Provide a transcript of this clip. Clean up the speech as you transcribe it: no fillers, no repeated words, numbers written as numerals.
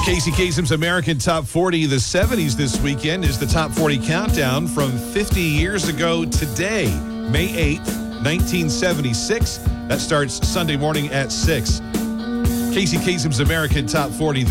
Casey Kasem's American Top 40, the 70s this weekend, is the Top 40 countdown from 50 years ago today, May 8th, 1976. That starts Sunday morning at 6. Casey Kasem's American Top 40, the